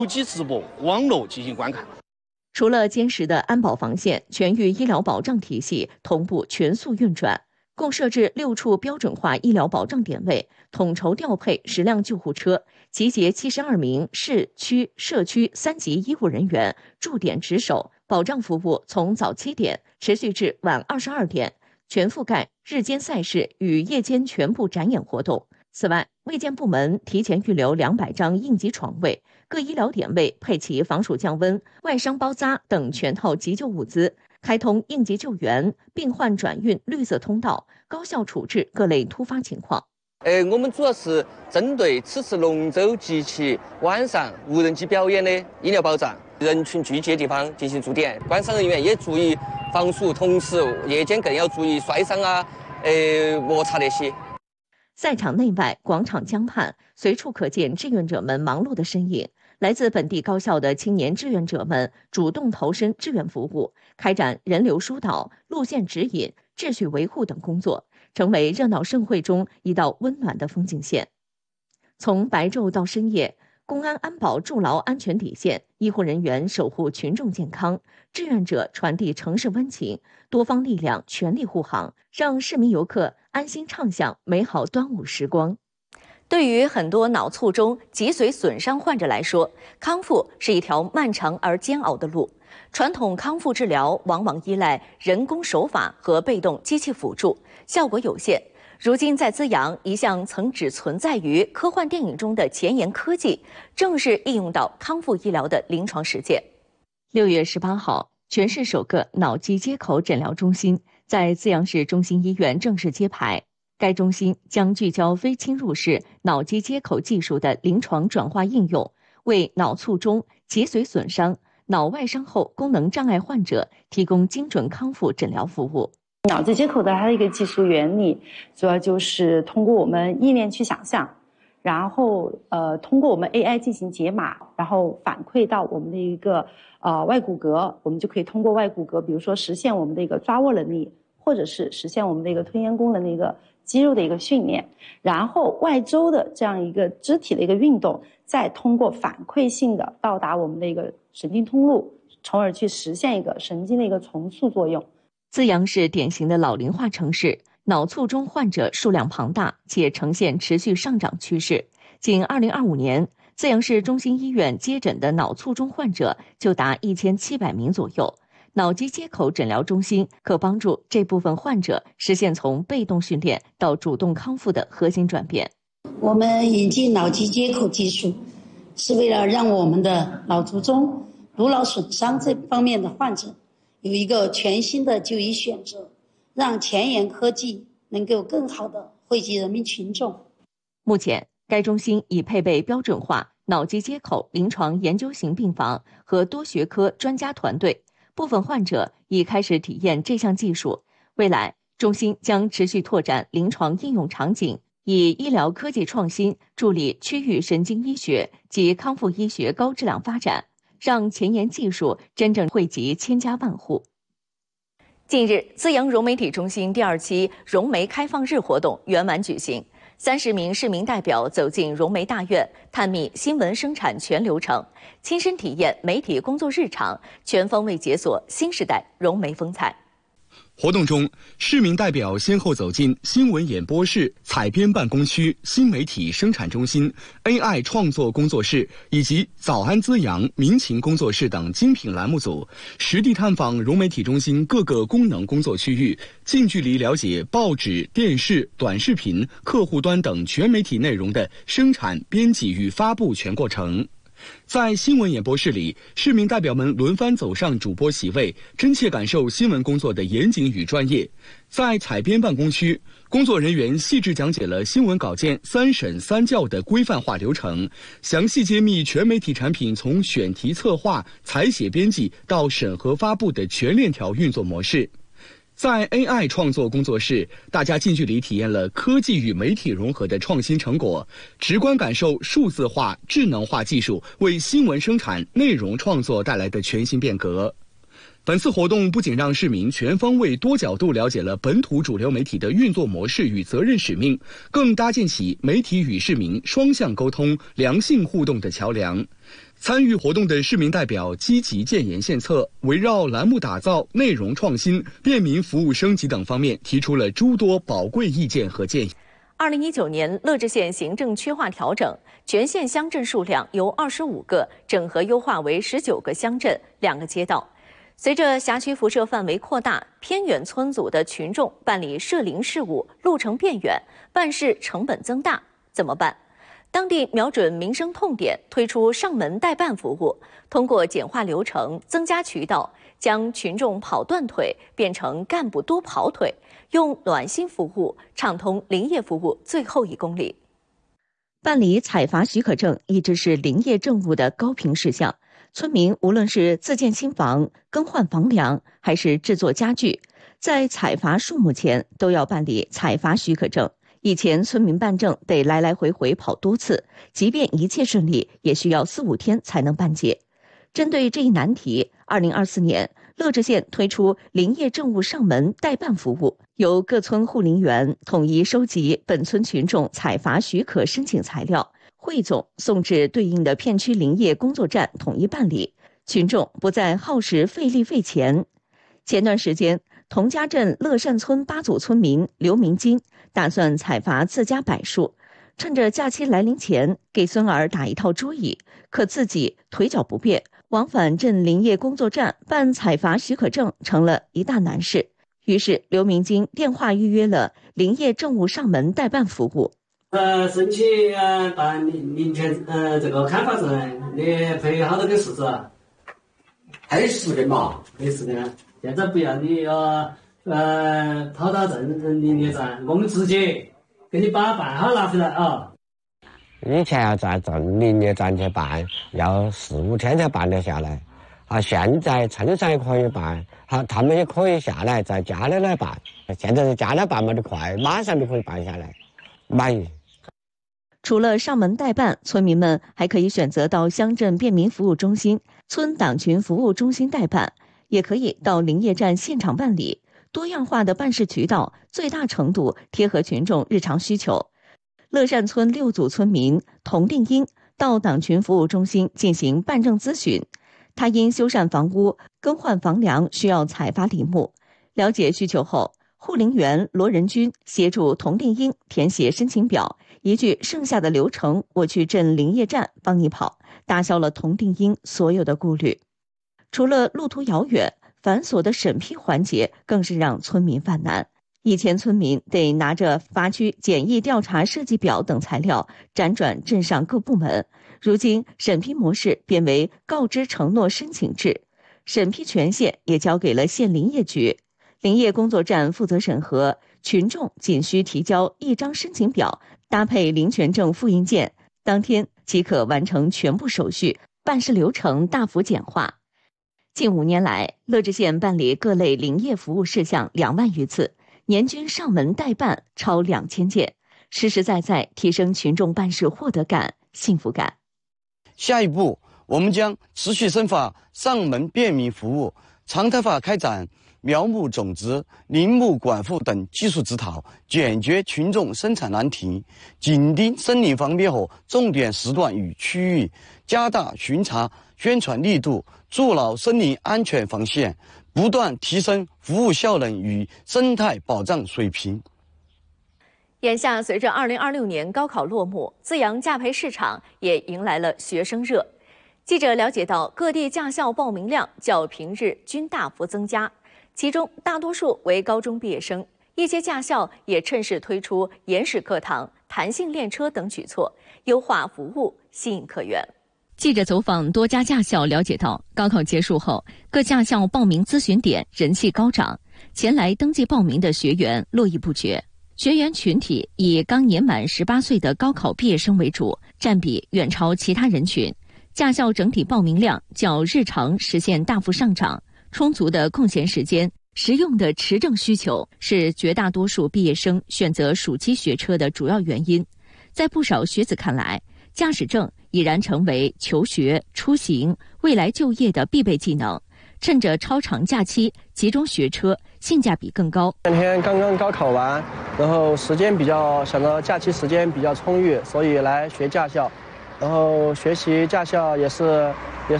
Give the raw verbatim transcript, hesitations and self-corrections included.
手机直播、网络进行观看。 除了坚实的安保防线，全域医疗保障体系同步全速运转，共设置六处标准化医疗保障点位，统筹调配十辆救护车，集结七十二名市区社区三级医护人员驻点值守，保障服务从早七点持续至晚二十二点，全覆盖日间赛事与夜间全部展演活动。此外，卫健部门提前预留两百张应急床位，各医疗点位配齐防暑降温、外伤包扎等全套急救物资，开通应急救援、病患转运绿色通道，高效处置各类突发情况。 呃，我们主要是针对此次龙舟及其晚上无人机表演的医疗保障，人群聚集的地方进行驻点，观赏人员也注意防暑，同时夜间更要注意摔伤啊、呃摩擦那些。 赛场内外、广场江畔，随处可见志愿者们忙碌的身影。来自本地高校的青年志愿者们主动投身志愿服务，开展人流疏导、路线指引、秩序维护等工作，成为热闹盛会中一道温暖的风景线。从白昼到深夜，公安安保筑牢安全底线，医护人员守护群众健康，志愿者传递城市温情，多方力量全力护航，让市民游客安心畅享美好端午时光。对于很多脑卒中、脊髓损伤患者来说，康复是一条漫长而煎熬的路。传统康复治疗往往依赖人工手法和被动机器辅助，效果有限。如今，在资阳，一项曾只存在于科幻电影中的前沿科技，正式应用到康复医疗的临床实践。六月十八号，全市首个脑脊接口诊疗中心在资阳市中心医院正式揭牌。该中心将聚焦非侵入式脑脊接口技术的临床转化应用，为脑卒中、脊髓损伤、脑外伤后功能障碍患者提供精准康复诊疗服务。 脑脊接口的它的一个技术原理，主要就是通过我们意念去想象，然后呃通过我们 A I 进行解码，然后反馈到我们的一个呃外骨骼，我们就可以通过外骨骼，比如说实现我们的一个抓握能力，或者是实现我们的一个吞咽功能的一个肌肉的一个训练，然后外周的这样一个肢体的一个运动，再通过反馈性的到达我们的一个神经通路，从而去实现一个神经的一个重塑作用。 资阳是典型的老龄化城市，脑卒中患者数量庞大，且呈现持续上涨趋势。仅二零二五年，资阳市中心医院接诊的脑卒中患者就达一千七百名左右。脑脊接口诊疗中心可帮助这部分患者实现从被动训练到主动康复的核心转变。 我们引进脑脊接口技术，是为了让我们的脑卒中、颅脑损伤这方面的患者有一个全新的就医选择，让前沿科技能够更好地惠及人民群众。 目前，该中心已配备标准化脑脊接口临床研究型病房和多学科专家团队，部分患者已开始体验这项技术。未来，中心将持续拓展临床应用场景，以医疗科技创新助力区域神经医学及康复医学高质量发展，让前沿技术真正惠及千家万户。近日，资阳融媒体中心第二期融媒开放日活动圆满举行，三十名市民代表走进融媒大院，探秘新闻生产全流程，亲身体验媒体工作日常，全方位解锁新时代融媒风采。 活动中，市民代表先后走进新闻演播室、采编办公区、新媒体生产中心、A I 创作工作室以及早安资阳民情工作室等精品栏目组，实地探访融媒体中心各个功能工作区域，近距离了解报纸、电视、短视频、客户端等全媒体内容的生产、编辑与发布全过程。在新闻演播室里，市民代表们轮番走上主播席位，真切感受新闻工作的严谨与专业。在采编办公区，工作人员细致讲解了新闻稿件三审三校的规范化流程，详细揭秘全媒体产品从选题策划、采写编辑到审核发布的全链条运作模式。在 A I 创作工作室，大家近距离体验了科技与媒体融合的创新成果，直观感受数字化、智能化技术为新闻生产、内容创作带来的全新变革。 本次活动不仅让市民全方位、多角度了解了本土主流媒体的运作模式与责任使命，更搭建起媒体与市民双向沟通、良性互动的桥梁。参与活动的市民代表积极建言献策，围绕栏目打造、内容创新、便民服务升级等方面提出了诸多宝贵意见和建议。 二零一九年，乐至县行政区划调整，全县乡镇数量由二十五个整合优化为十九个乡镇、两个街道。随着辖区辐射范围扩大，偏远村组的群众办理社邻事务路程变远，办事成本增大，怎么办？当地瞄准民生痛点，推出上门代办服务，通过简化流程、增加渠道，将群众跑断腿变成干部多跑腿，用暖心服务畅通林业服务最后一公里。办理采伐许可证一直是林业政务的高频事项。村民无论是自建新房、更换房梁，还是制作家具，在采伐树木前都要办理采伐许可证。以前村民办证得来来回回跑多次，即便一切顺利，也需要四五天才能办结。针对这一难题，二零二四年乐至县推出林业政务上门代办服务，由各村护林员统一收集本村群众采伐许可申请材料，汇总送至对应的片区林业工作站统一办理，群众不再耗时费力费钱。前段时间，同家镇乐善村八组村民刘明金打算采伐自家柏树，趁着假期来临前给孙儿打一套桌椅，可自己腿脚不便，往返镇林业工作站办采伐许可证成了一大难事。于是刘明金电话预约了林业政务上门代办服务。 呃，申请呃办林林权呃这个开发证，你配好多个数字？ 还十根嘛？ 配十根。现在不要你要呃跑到镇林业站，我们直接给你把办好拿回来啊。 以前要在镇林业站去办，要四五天才办得下来。啊，现在村上也可以办，好，他们也可以下来在家里来办。现在在家里办嘛就快，马上就可以办下来，满意。 除了上门代办，村民们还可以选择到乡镇便民服务中心、村党群服务中心代办，也可以到林业站现场办理。多样化的办事渠道，最大程度贴合群众日常需求。乐善村六组村民童定英到党群服务中心进行办证咨询，他因修缮房屋、更换房梁需要采伐林木，了解需求后，护林员罗仁军协助童定英填写申请表，一句剩下的流程我去镇林业站帮你跑，打消了童定英所有的顾虑。除了路途遥远，繁琐的审批环节更是让村民犯难。以前村民得拿着伐区简易调查设计表等材料辗转镇上各部门，如今审批模式变为告知承诺申请制，审批权限也交给了县林业局，林业工作站负责审核，群众仅需提交一张申请表，搭配林权证复印件，当天即可完成全部手续，办事流程大幅简化。近五年来，乐至县办理各类林业服务事项两万余次，年均上门代办超两千件，实实在在提升群众办事获得感、幸福感。 下一步，我们将持续深化上门便民服务，常态化开展苗木种植、林木管护等技术指导，解决群众生产难题，紧盯森林方面和重点时段与区域，加大巡查宣传力度，筑牢森林安全防线，不断提升服务效能与生态保障水平。 眼下，随着二零二六年高考落幕，资阳驾培市场也迎来了学生热。记者了解到，各地驾校报名量较平日均大幅增加，其中大多数为高中毕业生。一些驾校也趁势推出延时课堂、弹性练车等举措，优化服务，吸引客源。记者走访多家驾校，了解到，高考结束后，各驾校报名咨询点人气高涨，前来登记报名的学员络绎不绝。学员群体以刚年满十八岁的高考毕业生为主，占比远超其他人群。驾校整体报名量较日常实现大幅上涨，充足的空闲时间、实用的持证需求是绝大多数毕业生选择暑期学车的主要原因。在不少学子看来，驾驶证已然成为求学、出行、未来就业的必备技能。 趁着超长假期集中学车，性价比更高。 前天刚刚高考完，然后时间比较想到假期时间比较充裕，所以来学驾校，然后学习驾校也是也